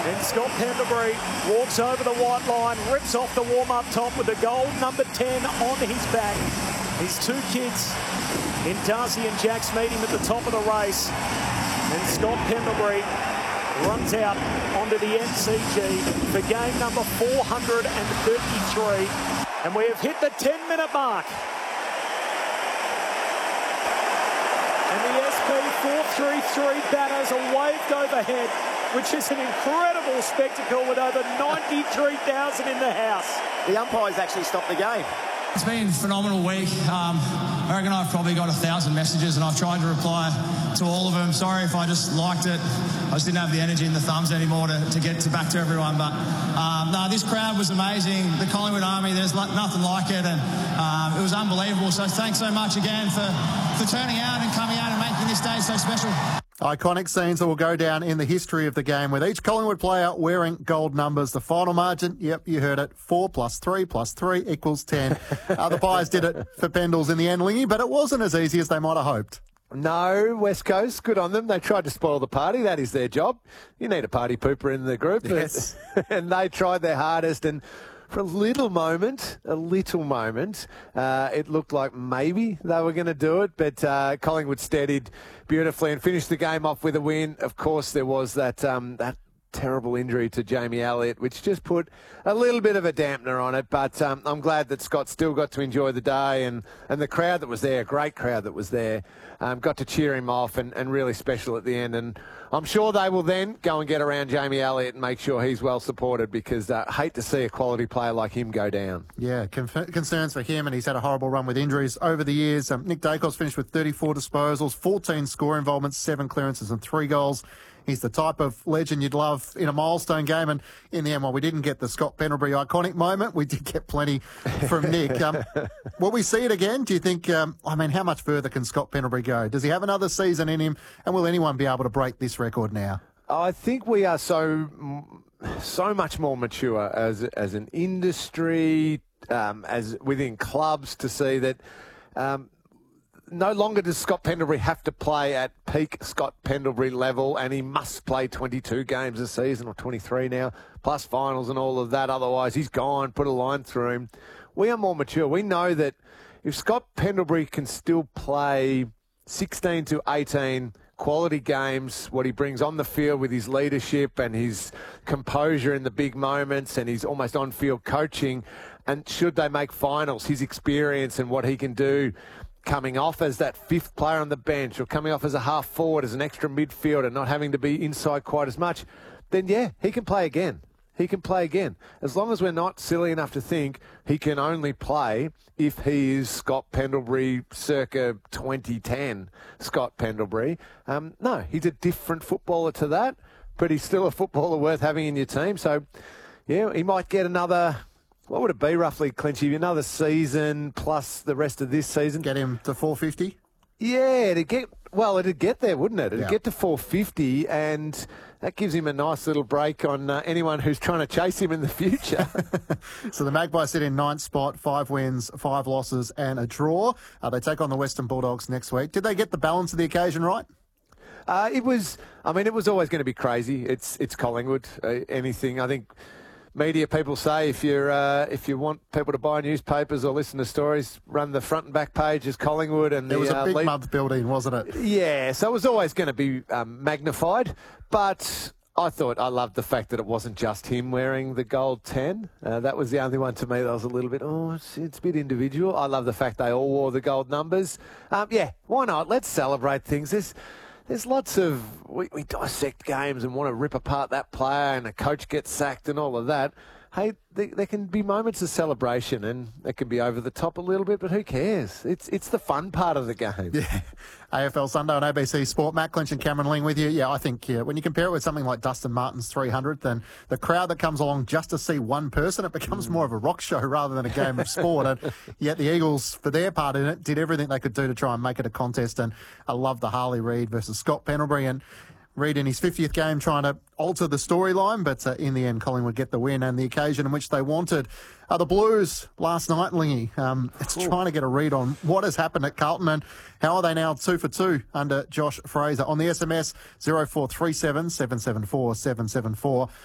Then Scott Pendlebury walks over the white line, rips off the warm-up top with the gold number 10 on his back. His two kids in Darcy and Jax meet him at the top of the race. And Scott Pendlebury runs out onto the MCG for game number 433. And we have hit the 10-minute mark. And the SP433 banners are waved overhead, which is an incredible spectacle with over 93,000 in the house. The umpires actually stopped the game. It's been a phenomenal week. I reckon I've probably got 1,000 messages and I've tried to reply to all of them. Sorry if I just liked it. I just didn't have the energy and the thumbs anymore to get back to everyone. But no, this crowd was amazing. The Collingwood Army, there's nothing like it, and it was unbelievable. So thanks so much again for turning out and coming out and making this day so special. Iconic scenes that will go down in the history of the game with each Collingwood player wearing gold numbers. The final margin, yep, you heard it, 4 + 3 + 3 = 10. The Pies did it for Pendles in the end, Lingy, but it wasn't as easy as they might have hoped. No, West Coast, good on them. They tried to spoil the party. That is their job. You need a party pooper in the group. Yes. And they tried their hardest, and for a little moment, it looked like maybe they were going to do it, but Collingwood steadied beautifully and finished the game off with a win. Of course, there was that terrible injury to Jamie Elliott, which just put a little bit of a dampener on it, but I'm glad that Scott still got to enjoy the day, and the crowd that was there, great crowd that was there, got to cheer him off, and really special at the end. And I'm sure they will then go and get around Jamie Elliott and make sure he's well supported, because I hate to see a quality player like him go down. Yeah, concerns for him, and he's had a horrible run with injuries over the years. Nick Dacos finished with 34 disposals, 14 score involvements, 7 clearances and 3 goals. He's the type of legend you'd love in a milestone game. And in the end, while we didn't get the Scott Pendlebury iconic moment, we did get plenty from Nick. Will we see it again? Do you think, how much further can Scott Pendlebury go? Does he have another season in him? And will anyone be able to break this record now? I think we are so much more mature as an industry, as within clubs, to see that no longer does Scott Pendlebury have to play at peak Scott Pendlebury level, and he must play 22 games a season, or 23 now, plus finals and all of that. Otherwise, he's gone. Put a line through him. We are more mature. We know that if Scott Pendlebury can still play 16 to 18 quality games, what he brings on the field with his leadership and his composure in the big moments and his almost on-field coaching, and should they make finals, his experience and what he can do coming off as that fifth player on the bench, or coming off as a half forward, as an extra midfielder, not having to be inside quite as much, then yeah, he can play again. He can play again. As long as we're not silly enough to think he can only play if he is Scott Pendlebury circa 2010 Scott Pendlebury. No, he's a different footballer to that, but he's still a footballer worth having in your team. So, yeah, he might get another... What would it be roughly, Clinchy? Another season plus the rest of this season? Get him to 450? Yeah, it'd get there, wouldn't it? It'd get to 450, and that gives him a nice little break on anyone who's trying to chase him in the future. So the Magpies sit in 9th spot, 5 wins, 5 losses and a draw. They take on the Western Bulldogs next week. Did they get the balance of the occasion right? It was always going to be crazy. It's Collingwood. Anything, I think... Media people say if you want people to buy newspapers or listen to stories, run the front and back page as Collingwood. And it was a big month building, wasn't it? Yeah, so it was always going to be magnified. But I loved the fact that it wasn't just him wearing the gold 10. That was the only one to me that was a little bit, it's a bit individual. I love the fact they all wore the gold numbers. Yeah, why not? Let's celebrate things. There's lots of, we dissect games and want to rip apart that player and a coach gets sacked and all of that. Hey, there can be moments of celebration, and it can be over the top a little bit, but who cares? It's the fun part of the game. Yeah. AFL Sunday on ABC Sport. Matt Clinch and Cameron Ling with you. Yeah, I think when you compare it with something like Dustin Martin's 300th, then the crowd that comes along just to see one person, it becomes more of a rock show rather than a game of sport. And yet the Eagles, for their part in it, did everything they could do to try and make it a contest. And I love the Harley Reid versus Scott Pendlebury, and Reid in his 50th game trying to alter the storyline, but in the end, Collingwood get the win and the occasion in which they wanted. The Blues last night, Lingy, it's trying to get a read on what has happened at Carlton and how are they now 2 for 2 under Josh Fraser. On the SMS, 0437 774 774.